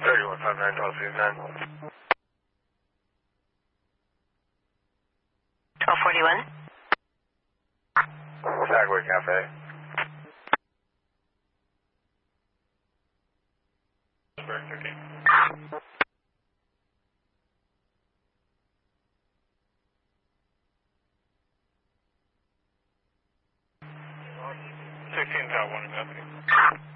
3159 1269. 1241. Sagway Cafe. Okay. 16 Top 1 copy.